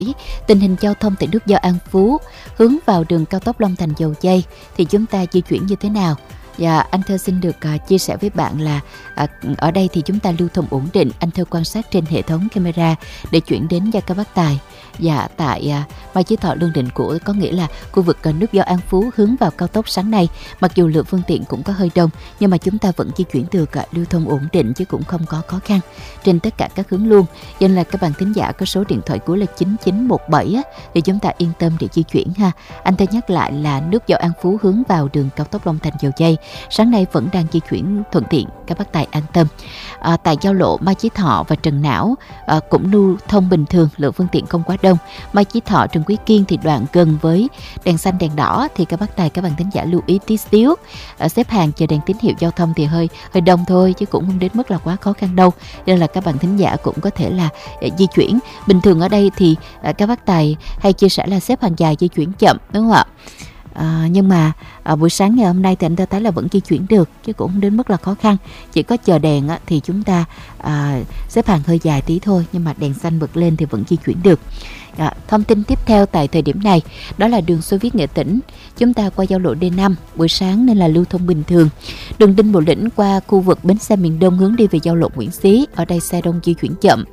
tình hình giao thông tại nút giao An Phú hướng vào đường cao tốc Long Thành - Dầu Giây thì chúng ta di chuyển như thế nào? Và anh Thơ xin được chia sẻ với bạn là ở đây thì chúng ta lưu thông ổn định. Anh Thơ quan sát trên hệ thống camera để chuyển đến Gia Ca Bắc Tài. Và tại Mai Chí Thọ, Lương Định Của, có nghĩa là khu vực nút giao An Phú hướng vào cao tốc sáng nay, mặc dù lượng phương tiện cũng có hơi đông nhưng mà chúng ta vẫn di chuyển được, lưu thông ổn định chứ cũng không có khó khăn trên tất cả các hướng luôn. Cho nên là các bạn thính giả có số điện thoại cuối là 9917 thì chúng ta yên tâm để di chuyển ha. Anh Thơ nhắc lại là nút giao An Phú hướng vào đường cao tốc Long Thành - Dầu Giây sáng nay vẫn đang di chuyển thuận tiện, các bác tài an tâm. Tại giao lộ Mai Chí Thọ và Trần Não cũng lưu thông bình thường, lượng phương tiện không quá đông. Mai Chí Thọ, Trần Quý Kiên thì đoạn gần với đèn xanh đèn đỏ thì các bác tài, các bạn thính giả lưu ý tí xíu. Xếp hàng chờ đèn tín hiệu giao thông thì hơi đông thôi chứ cũng không đến mức là quá khó khăn đâu. Nên là các bạn thính giả cũng có thể là di chuyển bình thường. Ở đây thì các bác tài hay chia sẻ là xếp hàng dài di chuyển chậm, đúng không ạ? Nhưng mà buổi sáng ngày hôm nay thì anh ta thấy là vẫn di chuyển được chứ cũng không đến mức là khó khăn. Chỉ có chờ đèn thì chúng ta xếp hàng hơi dài tí thôi, nhưng mà đèn xanh bật lên thì vẫn di chuyển được. Thông tin tiếp theo tại thời điểm này đó là đường Xô Viết Nghệ Tĩnh, chúng ta qua giao lộ D5 buổi sáng nên là lưu thông bình thường. Đường Đinh Bộ Lĩnh qua khu vực bến xe miền Đông hướng đi về giao lộ Nguyễn Xí, ở đây xe đông di chuyển chậm.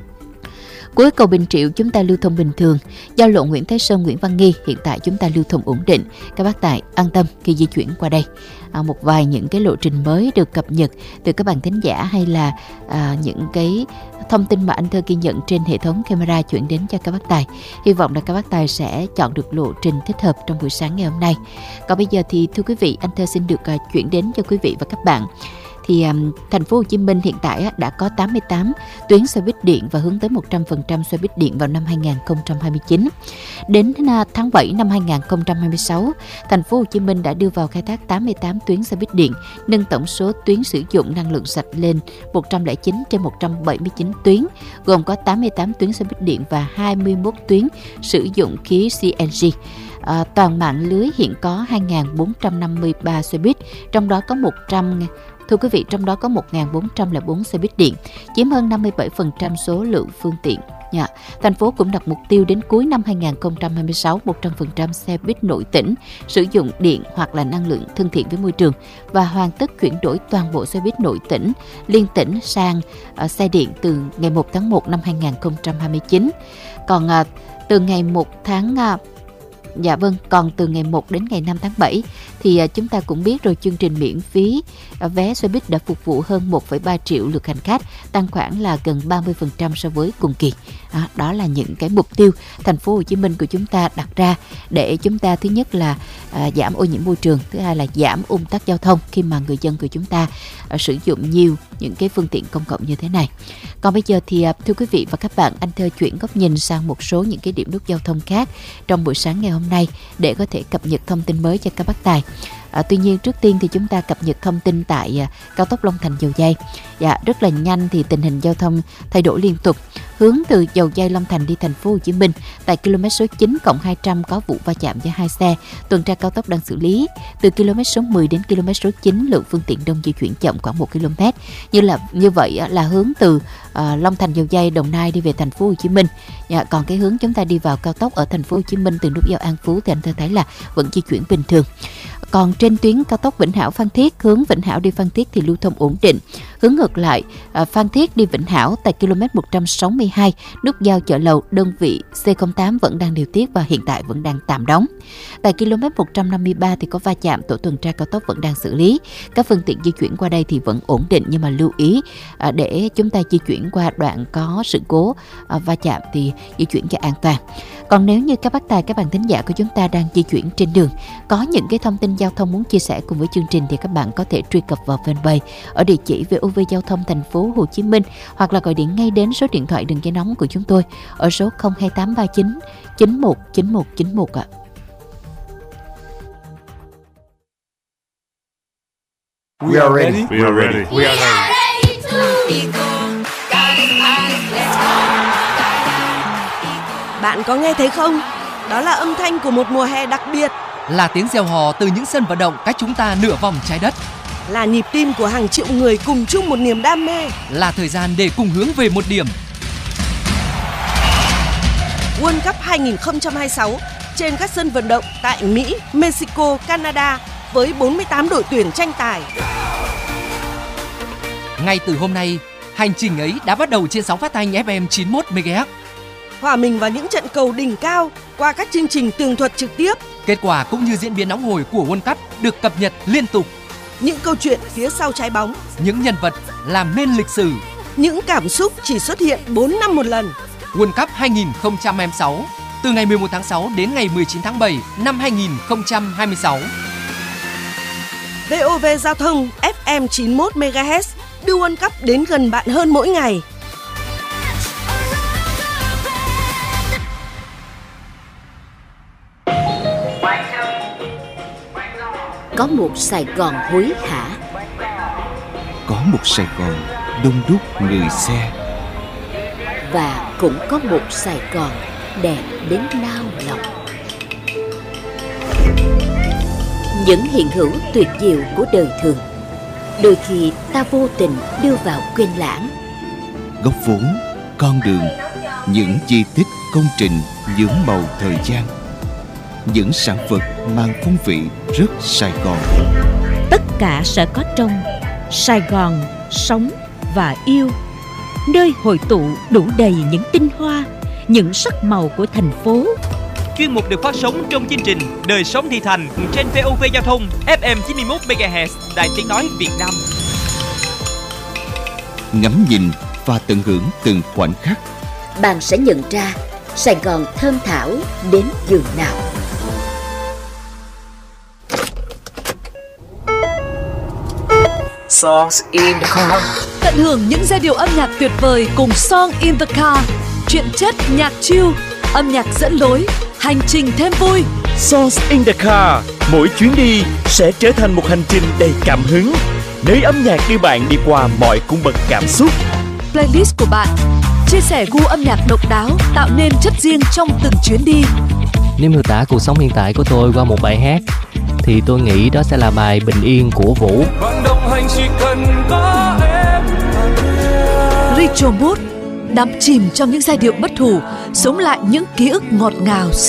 Cuối cầu Bình Triệu chúng ta lưu thông bình thường. Giao lộ Nguyễn Thái Sơn, Nguyễn Văn Nghi hiện tại chúng ta lưu thông ổn định. Các bác tài an tâm khi di chuyển qua đây. Một vài những cái lộ trình mới được cập nhật từ các bạn thính giả hay là những cái thông tin mà anh Thơ ghi nhận trên hệ thống camera chuyển đến cho các bác tài. Hy vọng là các bác tài sẽ chọn được lộ trình thích hợp trong buổi sáng ngày hôm nay. Còn bây giờ thì thưa quý vị, anh Thơ xin được chuyển đến cho quý vị và các bạn. Thì thành phố Hồ Chí Minh hiện tại đã có 88 tuyến xe buýt điện và hướng tới 100% xe buýt điện vào năm 2029. Đến tháng 7 năm 2026, thành phố Hồ Chí Minh đã đưa vào khai thác 88 tuyến xe buýt điện, nâng tổng số tuyến sử dụng năng lượng sạch lên 109 trên 179 tuyến, gồm có 88 tuyến xe buýt điện và 21 tuyến sử dụng khí CNG. Toàn mạng lưới hiện có 2.453 xe buýt, trong đó có 1.404 xe buýt điện, chiếm hơn 57% số lượng phương tiện. Thành phố cũng đặt mục tiêu đến cuối năm 2026, 100% xe buýt nội tỉnh sử dụng điện hoặc là năng lượng thân thiện với môi trường và hoàn tất chuyển đổi toàn bộ xe buýt nội tỉnh, liên tỉnh sang xe điện từ ngày 1 tháng 1 năm 2029. Còn từ ngày 1 tháng còn từ ngày 1 đến ngày 5 tháng 7 thì chúng ta cũng biết rồi, chương trình miễn phí vé xe buýt đã phục vụ hơn 1,3 triệu lượt hành khách, tăng khoảng là gần 30% so với cùng kỳ. Đó là những cái mục tiêu thành phố Hồ Chí Minh của chúng ta đặt ra để chúng ta thứ nhất là giảm ô nhiễm môi trường, thứ hai là giảm ùn tắc giao thông khi mà người dân của chúng ta sử dụng nhiều những cái phương tiện công cộng như thế này. Còn bây giờ thì thưa quý vị và các bạn, anh Thơ chuyển góc nhìn sang một số những cái điểm nút giao thông khác trong buổi sáng ngày hôm nay để có thể cập nhật thông tin mới cho các bác tài. Tuy nhiên trước tiên thì chúng ta cập nhật thông tin tại cao tốc Long Thành - Dầu Giây. Rất là nhanh thì tình hình giao thông thay đổi liên tục. Hướng từ Dầu Giây Long Thành đi thành phố Hồ Chí Minh tại km số 9+200 có vụ va chạm giữa hai xe, tuần tra cao tốc đang xử lý. Từ km số 10 đến km số 9 lượng phương tiện đông di chuyển chậm khoảng 1 km. Như vậy là hướng từ Long Thành - Dầu Giây Đồng Nai đi về thành phố Hồ Chí Minh. Còn cái hướng chúng ta đi vào cao tốc ở thành phố Hồ Chí Minh từ nút giao An Phú thì anh ta thấy là vẫn di chuyển bình thường. Còn trên tuyến cao tốc Vĩnh Hảo Phan Thiết, hướng Vĩnh Hảo đi Phan Thiết thì lưu thông ổn định. Hướng ngược lại, Phan Thiết đi Vĩnh Hảo tại km 162, nút giao Chợ Lầu, đơn vị C08 vẫn đang điều tiết và hiện tại vẫn đang tạm đóng. Tại km 153 thì có va chạm, tổ tuần tra cao tốc vẫn đang xử lý. Các phương tiện di chuyển qua đây thì vẫn ổn định, nhưng mà lưu ý để chúng ta di chuyển qua đoạn có sự cố va chạm thì di chuyển cho an toàn. Còn nếu như các bác tài, các bạn thính giả của chúng ta đang di chuyển trên đường, có những cái thông tin giao thông muốn chia sẻ cùng với chương trình thì các bạn có thể truy cập vào fanpage ở địa chỉ VOV Giao thông thành phố Hồ Chí Minh hoặc là gọi điện ngay đến số điện thoại đường dây nóng của chúng tôi ở số 02839 919191 ạ. We are ready. We are ready. We are ready. Bạn có nghe thấy không? Đó là âm thanh của một mùa hè đặc biệt. Là tiếng reo hò từ những sân vận động cách chúng ta nửa vòng trái đất. Là nhịp tim của hàng triệu người cùng chung một niềm đam mê. Là thời gian để cùng hướng về một điểm. World Cup 2026 trên các sân vận động tại Mỹ, Mexico, Canada với 48 đội tuyển tranh tài. Ngay từ hôm nay, hành trình ấy đã bắt đầu trên sóng phát thanh FM 91 MHz. Hòa mình vào những trận cầu đỉnh cao qua các chương trình tường thuật trực tiếp. Kết quả cũng như diễn biến nóng hổi của World Cup được cập nhật liên tục. Những câu chuyện phía sau trái bóng, những nhân vật làm nên lịch sử, những cảm xúc chỉ xuất hiện 4 năm một lần. World Cup 2026 từ ngày 11 tháng 6 đến ngày 19 tháng 7 năm 2026. VOV Giao thông FM 91 MHz đưa World Cup đến gần bạn hơn mỗi ngày. Có một Sài Gòn hối hả, có một Sài Gòn đông đúc người xe, và cũng có một Sài Gòn đẹp đến nao lòng. Những hiện hữu tuyệt diệu của đời thường, đôi khi ta vô tình đưa vào quên lãng. góc phố, con đường, những di tích công trình nhuốm màu thời gian, những sản vật mang phong vị rất Sài Gòn. Tất cả sẽ có trong Sài Gòn sống và yêu, nơi hội tụ đủ đầy những tinh hoa, những sắc màu của thành phố. Chuyên mục được phát sóng trong chương trình Đời sống thị thành trên VOV Giao thông FM 91 MHz, Đài Tiếng nói Việt Nam. Ngắm nhìn và tận hưởng từng khoảnh khắc, Bạn sẽ nhận ra Sài Gòn thơm thảo đến giường nào. Songs in the car. Tận hưởng những giai điệu âm nhạc tuyệt vời cùng Song in the Car. Truyện chất nhạc chill, âm nhạc dẫn lối, hành trình thêm vui. Songs in the car, mỗi chuyến đi sẽ trở thành một hành trình đầy cảm hứng, nơi âm nhạc đưa bạn đi qua mọi cung bậc cảm xúc. Playlist của bạn chia sẻ gu âm nhạc độc đáo, tạo nên chất riêng trong từng chuyến đi. Nếu miêu tả cuộc sống hiện tại của tôi qua một bài hát thì tôi nghĩ đó sẽ là bài Bình Yên của Vũ. Bạn đồng hành chỉ cần có em. Retro Mood đắm chìm trong những giai điệu bất hủ, sống lại những ký ức ngọt ngào.